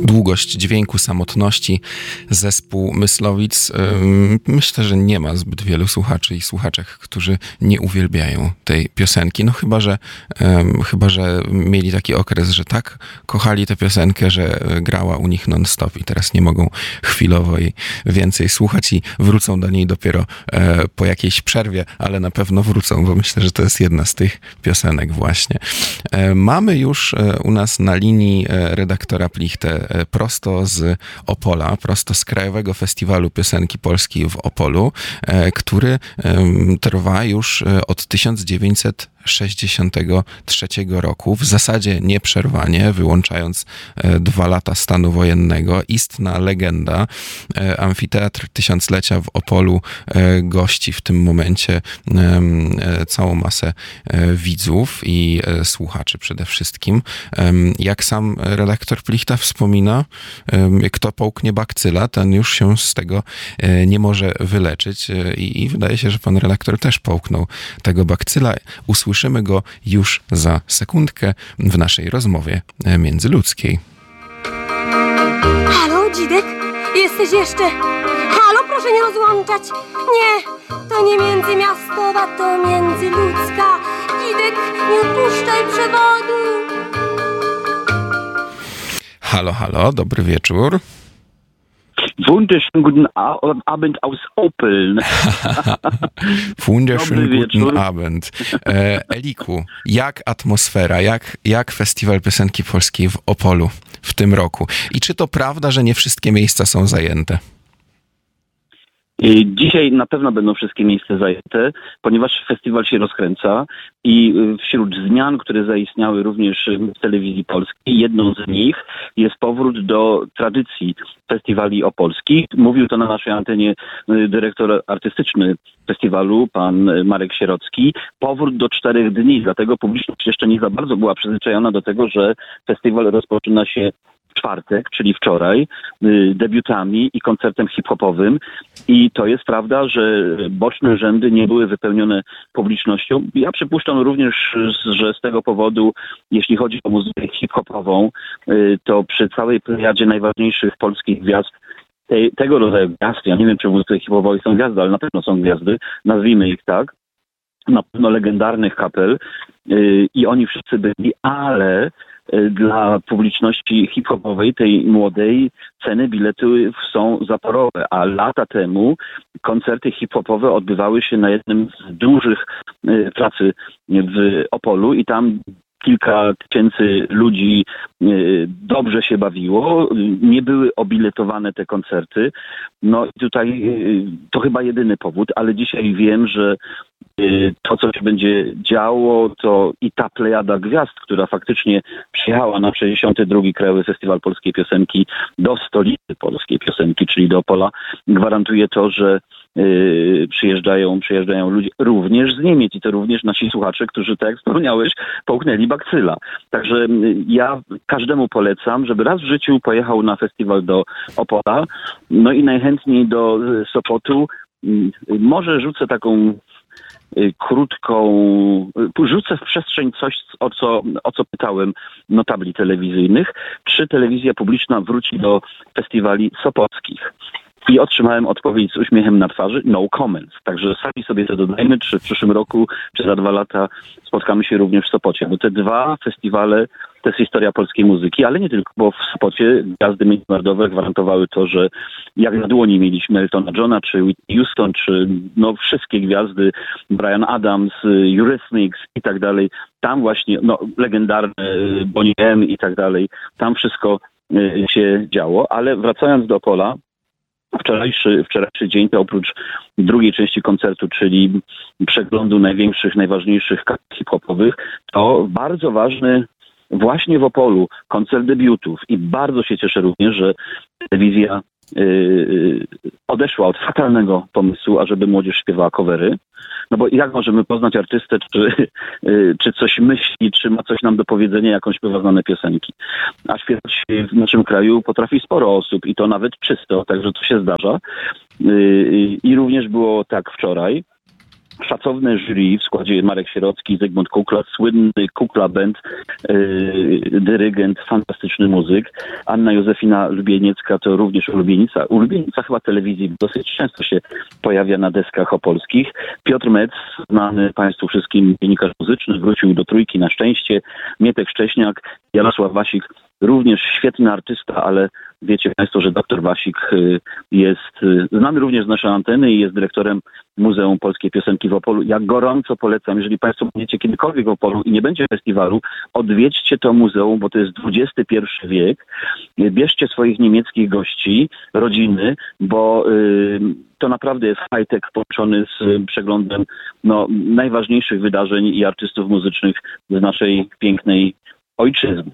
długość dźwięku, samotności, zespół Myslowic. Myślę, że nie ma zbyt wielu słuchaczy i słuchaczek, którzy nie uwielbiają tej piosenki. No chyba, że mieli taki okres, że tak kochali tę piosenkę, że grała u nich non-stop i teraz nie mogą chwilowo jej więcej słuchać i wrócą do niej dopiero po jakiejś przerwie, ale na pewno wrócą, bo myślę, że to jest jedna z tych piosenek właśnie. Mamy już u nas na linii redaktora Plichtę prosto z Opola, prosto z Krajowego Festiwalu Piosenki Polskiej w Opolu, który trwa już od 1963 roku, w zasadzie nieprzerwanie, wyłączając 2 lata stanu wojennego. Istna legenda. Amfiteatr Tysiąclecia w Opolu gości w tym momencie całą masę widzów i słuchaczy przede wszystkim. Jak sam redaktor Plichta wspomina, kto połknie bakcyla, ten już się z tego nie może wyleczyć i wydaje się, że pan redaktor też połknął tego bakcyla. Usłyszymy go już za sekundkę w naszej rozmowie międzyludzkiej. Halo, Dzidek? Jesteś jeszcze? Halo, proszę nie rozłączać. Nie, to nie międzymiastowa, to międzyludzka. Dzidek, nie odpuszczaj przewodu. Halo, halo, dobry wieczór. Wunderschönen guten Abend aus Opel. Wunderschönen guten Abend. Eliku, jak atmosfera, jak Festiwal Piosenki Polskiej w Opolu w tym roku? I czy to prawda, że nie wszystkie miejsca są zajęte? Dzisiaj na pewno będą wszystkie miejsca zajęte, ponieważ festiwal się rozkręca i wśród zmian, które zaistniały również w telewizji polskiej, jedną z nich jest powrót do tradycji festiwali opolskich. Mówił to na naszej antenie dyrektor artystyczny festiwalu, pan Marek Sierocki. Powrót do 4 dni, dlatego publiczność jeszcze nie za bardzo była przyzwyczajona do tego, że festiwal rozpoczyna się w czwartek, czyli wczoraj, debiutami i koncertem hip-hopowym. I to jest prawda, że boczne rzędy nie były wypełnione publicznością. Ja przypuszczam również, że z tego powodu, jeśli chodzi o muzykę hip-hopową, to przy całej plejadzie najważniejszych polskich gwiazd, tego rodzaju gwiazd, ja nie wiem, czy w muzyce hip-hopowej są gwiazdy, ale na pewno są gwiazdy, nazwijmy ich tak, na pewno legendarnych kapel i oni wszyscy byli, ale dla publiczności hip-hopowej, tej młodej, ceny biletu są zaporowe, a lata temu koncerty hip-hopowe odbywały się na jednym z dużych pracy w Opolu i tam kilka tysięcy ludzi dobrze się bawiło, nie były obiletowane te koncerty. No i tutaj to chyba jedyny powód, ale dzisiaj wiem, że to, co się będzie działo, to i ta plejada gwiazd, która faktycznie przyjechała na 62. Krajowy Festiwal Polskiej Piosenki do stolicy polskiej piosenki, czyli do Opola, gwarantuje to, że przyjeżdżają ludzie również z Niemiec i to również nasi słuchacze, którzy, tak jak wspomniałeś, połknęli bakcyla. Także ja każdemu polecam, żeby raz w życiu pojechał na festiwal do Opola, no i najchętniej do Sopotu. Może rzucę taką rzucę w przestrzeń coś, o co pytałem notabli telewizyjnych. Czy telewizja publiczna wróci do festiwali sopockich? I otrzymałem odpowiedź z uśmiechem na twarzy, no comments. Także sami sobie to dodajmy, czy w przyszłym roku, czy za 2 lata spotkamy się również w Sopocie. Bo te 2 festiwale to jest historia polskiej muzyki, ale nie tylko, bo w Sopocie gwiazdy międzynarodowe gwarantowały to, że jak na dłoni mieliśmy Eltona Johna, czy Whitney Houston, czy no wszystkie gwiazdy, Bryan Adams, Eurythmics i tak dalej. Tam właśnie, no legendarne Bonnie M i tak dalej. Tam wszystko się działo, ale wracając do Opola, wczorajszy dzień to oprócz drugiej części koncertu, czyli przeglądu największych, najważniejszych hip-hopowych, to bardzo ważny właśnie w Opolu koncert debiutów i bardzo się cieszę również, że telewizja odeszła od fatalnego pomysłu, ażeby młodzież śpiewała covery. No bo jak możemy poznać artystę, czy coś myśli, czy ma coś nam do powiedzenia, jak on śpiewa znane piosenki. A śpiewać w naszym kraju potrafi sporo osób i to nawet czysto, także to się zdarza. I również było tak wczoraj. szacowne jury w składzie Marek Sierocki, Zygmunt Kukla, słynny Kukla Band, dyrygent, fantastyczny muzyk. Anna Józefina Lubieniecka to również ulubienica chyba telewizji, dosyć często się pojawia na deskach opolskich. Piotr Metz, znany Państwu wszystkim dziennikarz muzyczny, wrócił do Trójki na szczęście. Mietek Szcześniak, Jarosław Wasik, również świetny artysta, ale wiecie Państwo, że dr Wasik jest znany również z naszej anteny i jest dyrektorem Muzeum Polskiej Piosenki w Opolu. Ja gorąco polecam, jeżeli Państwo będziecie kiedykolwiek w Opolu i nie będzie festiwalu, odwiedźcie to muzeum, bo to jest XXI wiek. Bierzcie swoich niemieckich gości, rodziny, bo to naprawdę jest high-tech połączony z przeglądem najważniejszych wydarzeń i artystów muzycznych z naszej pięknej ojczyzny.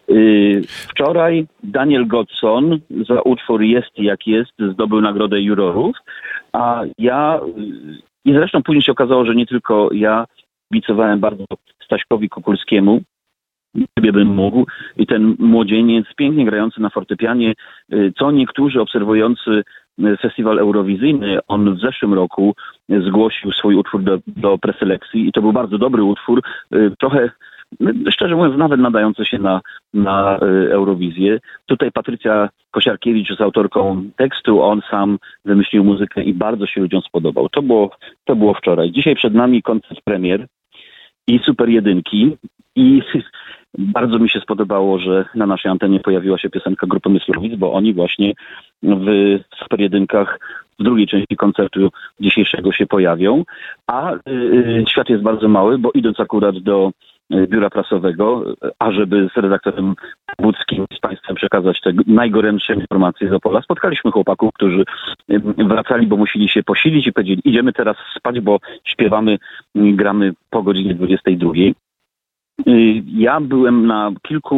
Wczoraj Daniel Godson za utwór Jest jak jest zdobył nagrodę jurorów, a ja, i zresztą później się okazało, że nie tylko ja kibicowałem bardzo Staśkowi Kukulskiemu, sobie bym mógł, i ten młodzieniec pięknie grający na fortepianie, co niektórzy obserwujący festiwal eurowizyjny, on w zeszłym roku zgłosił swój utwór do preselekcji i to był bardzo dobry utwór, trochę szczerze mówiąc, nawet nadające się na Eurowizję. Tutaj Patrycja Kosiarkiewicz z autorką tekstu, on sam wymyślił muzykę i bardzo się ludziom spodobał. To było wczoraj. Dzisiaj przed nami koncert premier i Super Jedynki i bardzo mi się spodobało, że na naszej antenie pojawiła się piosenka grupy Myslowic, bo oni właśnie w Super Jedynkach w drugiej części koncertu dzisiejszego się pojawią, a świat jest bardzo mały, bo idąc akurat do biura prasowego, ażeby z redaktorem Budzkim z Państwem przekazać te najgorętsze informacje z Opola. Spotkaliśmy chłopaków, którzy wracali, bo musieli się posilić i powiedzieli, idziemy teraz spać, bo śpiewamy, gramy po godzinie 22. Ja byłem na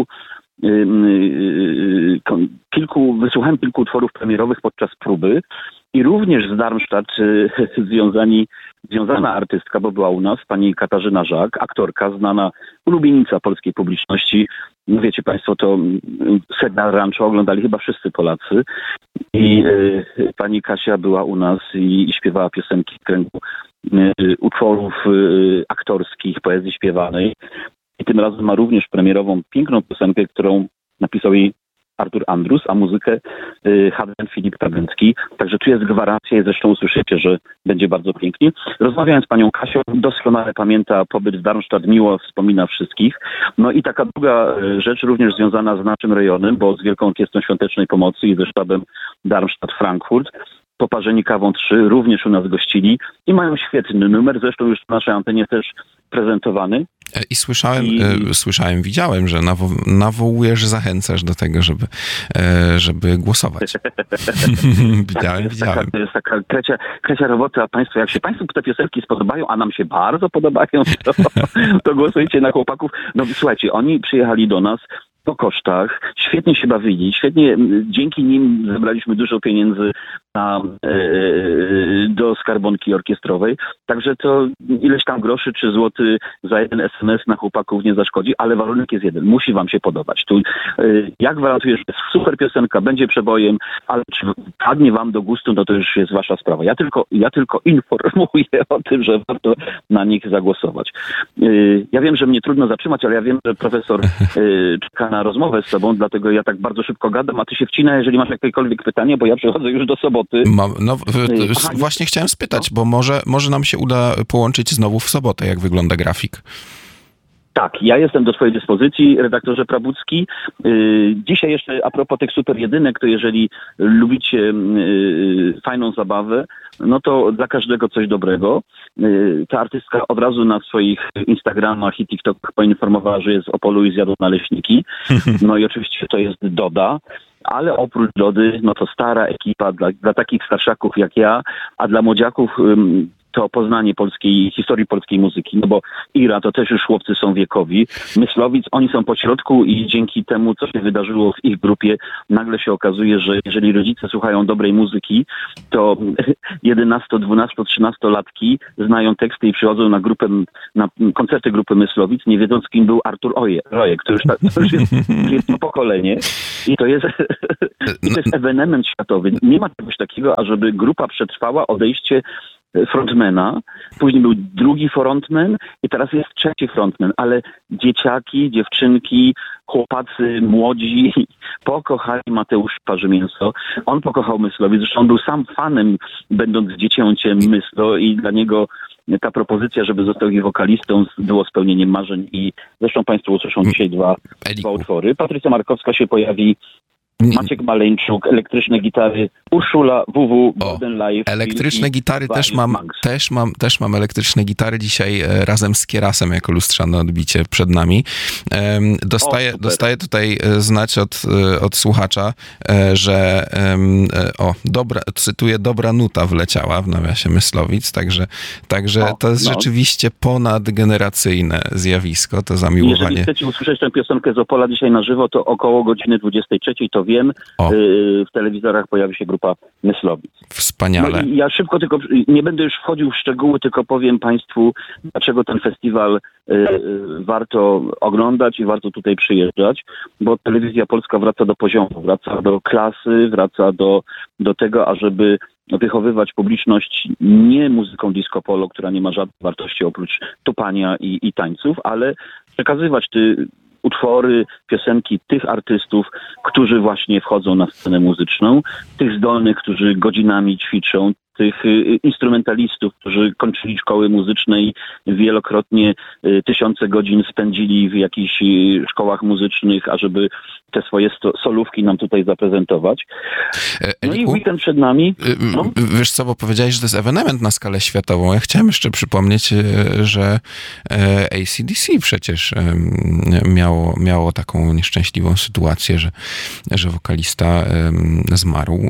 wysłuchałem kilku utworów premierowych podczas próby i również z Darmstadt związana artystka, bo była u nas, pani Katarzyna Żak, aktorka, znana ulubienica polskiej publiczności. No wiecie Państwo, to Sedna Rancho oglądali chyba wszyscy Polacy. I pani Kasia była u nas i śpiewała piosenki w kręgu utworów aktorskich, poezji śpiewanej. I tym razem ma również premierową piękną piosenkę, którą napisał jej Artur Andrus, a muzykę Hadlen Filip Kabęcki. Także tu jest gwarancja i zresztą usłyszycie, że będzie bardzo pięknie. Rozmawiając z panią Kasią, doskonale pamięta pobyt w Darmstadt, miło wspomina wszystkich. No i taka druga rzecz również związana z naszym rejonem, bo z Wielką Orkiestrą Świątecznej Pomocy i ze sztabem Darmstadt-Frankfurt. Poparzeni kawą 3 również u nas gościli i mają świetny numer, zresztą już w naszej antenie też prezentowany. I słyszałem, widziałem, że nawołujesz, zachęcasz do tego, żeby głosować. widziałem. To jest taka krecia robota, a Państwo, jak się Państwu te piosenki spodobają, a nam się bardzo podobają, to głosujcie na chłopaków. No słuchajcie, oni przyjechali do nas po kosztach, świetnie się bawili, dzięki nim zebraliśmy dużo pieniędzy do skarbonki orkiestrowej, także to ileś tam groszy czy złoty za jeden SMS na chłopaków nie zaszkodzi, ale warunek jest jeden, musi wam się podobać. Tu ja gwarantuję, że jest super piosenka, będzie przebojem, ale czy padnie wam do gustu, no to już jest wasza sprawa. Ja tylko informuję o tym, że warto na nich zagłosować. Ja wiem, że mnie trudno zatrzymać, ale ja wiem, że profesor czeka na rozmowę z tobą, dlatego ja tak bardzo szybko gadam, a ty się wcina, jeżeli masz jakiekolwiek pytanie, bo ja przechodzę już do soboty. Właśnie chciałem spytać, bo może nam się uda połączyć znowu w sobotę, jak wygląda grafik. Tak, ja jestem do twojej dyspozycji, redaktorze Prabucki. Dzisiaj jeszcze a propos tych super jedynek, to jeżeli lubicie fajną zabawę, no to dla każdego coś dobrego. Ta artystka od razu na swoich Instagramach i TikTokach poinformowała, że jest z Opolu i zjadł naleśniki. No i oczywiście to jest Doda. Ale oprócz Dody, no to stara ekipa dla takich starszaków jak ja, a dla młodziaków to poznanie historii polskiej muzyki, no bo Ira to też już chłopcy są wiekowi. Myslowic, oni są pośrodku i dzięki temu, co się wydarzyło w ich grupie, nagle się okazuje, że jeżeli rodzice słuchają dobrej muzyki, to 11, 12, 13-latki znają teksty i przychodzą na koncerty grupy Myslowic, nie wiedząc, kim był Artur Rojek, to już jest to pokolenie i to jest ewenement światowy. Nie ma czegoś takiego, ażeby grupa przetrwała odejście frontmana, później był drugi frontman i teraz jest trzeci frontman, ale dzieciaki, dziewczynki, chłopacy młodzi pokochali Mateusza Parzymięso. On pokochał Myslowic, zresztą on był sam fanem, będąc dziecięciem Myslo i dla niego ta propozycja, żeby został jej wokalistą, było spełnieniem marzeń i zresztą państwo usłyszą dzisiaj dwa utwory. Patrycja Markowska się pojawi, Maciek Maleńczuk, elektryczne gitary, Urszula, WW, Golden Life. Elektryczne gitary też mam elektryczne gitary dzisiaj razem z Kierasem jako lustrzane odbicie przed nami. Dostaję tutaj znać od słuchacza, że cytuję, dobra nuta wleciała w nawiasie Myslowic, także to jest rzeczywiście ponadgeneracyjne zjawisko, to zamiłowanie. Jeżeli chcecie usłyszeć tę piosenkę z Opola dzisiaj na żywo, to około godziny 23, to wiem, w telewizorach pojawi się grupa Myslowic. Wspaniale. No i ja szybko tylko, nie będę już wchodził w szczegóły, tylko powiem państwu, dlaczego ten festiwal warto oglądać i warto tutaj przyjeżdżać, bo telewizja polska wraca do poziomu, wraca do klasy, wraca do tego, ażeby wychowywać publiczność nie muzyką disco polo, która nie ma żadnej wartości oprócz tupania i tańców, ale przekazywać utwory, piosenki tych artystów, którzy właśnie wchodzą na scenę muzyczną, tych zdolnych, którzy godzinami ćwiczą, tych instrumentalistów, którzy kończyli szkoły muzyczne i wielokrotnie tysiące godzin spędzili w jakichś szkołach muzycznych, ażeby te swoje solówki nam tutaj zaprezentować. No i weekend przed nami. Wiesz co, bo powiedziałeś, że to jest ewenement na skalę światową. Ja chciałem jeszcze przypomnieć, że AC/DC przecież miało taką nieszczęśliwą sytuację, że wokalista zmarł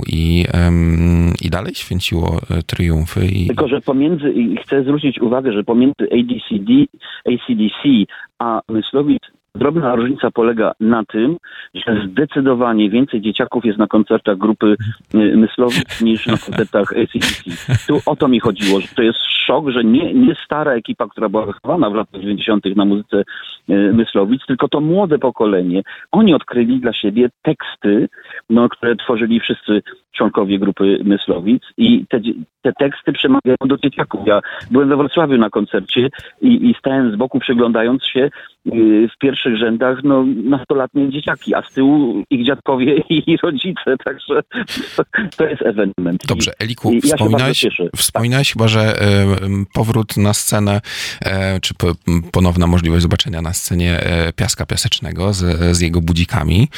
i dalej święciło triumfy. Tylko, że chcę zwrócić uwagę, że pomiędzy AC/DC a Myslowic drobna różnica polega na tym, że zdecydowanie więcej dzieciaków jest na koncertach grupy Myslowic niż na koncertach AC/DC. Tu o to mi chodziło, że to jest szok, że nie stara ekipa, która była wychowana w latach 90. na muzyce Myslowic, tylko to młode pokolenie. Oni odkryli dla siebie teksty, które tworzyli wszyscy członkowie grupy Myslowic i te teksty przemawiają do dzieciaków. Ja byłem we Wrocławiu na koncercie i stałem z boku przyglądając się w pierwszych rzędach nastolatnie dzieciaki, a z tyłu ich dziadkowie i rodzice, także to jest ewenement. Dobrze, Eliku, wspominałeś chyba, że powrót na scenę, czy ponowna możliwość zobaczenia na scenie Piaska Piasecznego z jego budzikami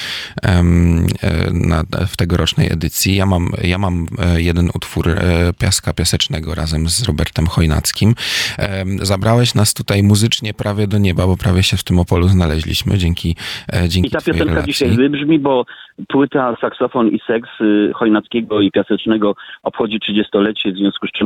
w tegorocznej edycji. Ja mam jeden utwór Piaska Piasecznego razem z Robertem Chojnackim. Zabrałeś nas tutaj muzycznie prawie do nieba, bo prawie się w tym Opolu znaleźliśmy dzięki I ta piosenka dzisiaj wybrzmi, bo płyta Saksofon i Seks Chojnackiego i Piasecznego obchodzi 30-lecie, w związku z czym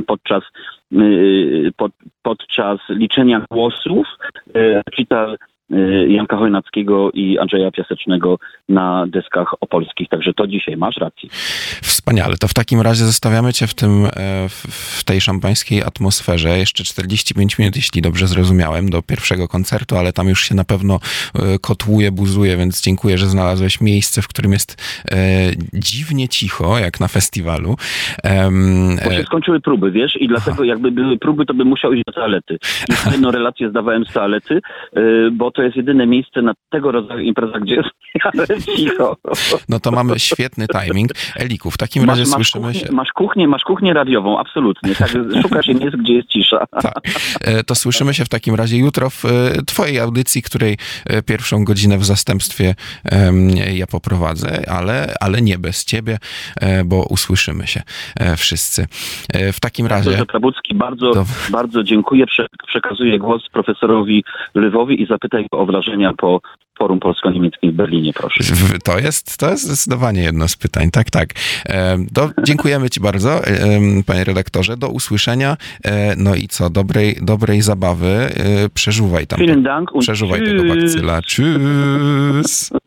podczas liczenia głosów recital Janka Chojnackiego i Andrzeja Piasecznego na deskach opolskich. Także to dzisiaj, masz rację. Wspaniale. To w takim razie zostawiamy cię w tej szampańskiej atmosferze. Jeszcze 45 minut, jeśli dobrze zrozumiałem, do pierwszego koncertu, ale tam już się na pewno kotłuje, buzuje, więc dziękuję, że znalazłeś miejsce, w którym jest dziwnie cicho, jak na festiwalu. Bo się skończyły próby, wiesz, i dlatego jakby były próby, to bym musiał iść do toalety. Już jedną relację zdawałem z toalety, bo to jest jedyne miejsce na tego rodzaju imprezach, gdzie jest cicho. No to mamy świetny timing. Eliku, w takim razie słyszymy się... Masz kuchnię radiową, absolutnie. Tak, szukasz miejsc, gdzie jest cisza. Tak. To słyszymy się w takim razie jutro w twojej audycji, której pierwszą godzinę w zastępstwie ja poprowadzę, ale nie bez ciebie, bo usłyszymy się wszyscy. W takim razie... Profesor Trabucki, bardzo dziękuję. Przekazuję głos profesorowi Lwowi i zapytaj go o wrażenia po Forum Polsko-Niemieckim w Berlinie, proszę. To jest zdecydowanie jedno z pytań, tak. Dziękujemy ci bardzo, panie redaktorze. Do usłyszenia. No i co, dobrej zabawy. Przeżuwaj tam. Vielen Dank. Przeżuwaj tego bakcyla. Tschüss.